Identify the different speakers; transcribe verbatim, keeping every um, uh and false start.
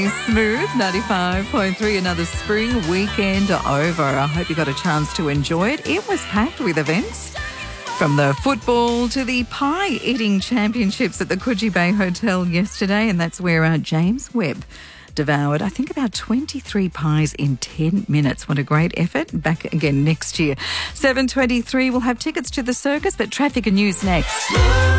Speaker 1: Smooth ninety-five point three, another spring weekend over. I hope you got a chance to enjoy it. It was packed with events, from the football to the pie eating championships at the Coogee Bay Hotel yesterday, and that's where uh, James Webb devoured, I think, about twenty-three pies in ten minutes. What a great effort. Back again next year. seven twenty-three, we'll have tickets to the circus, but traffic and news next.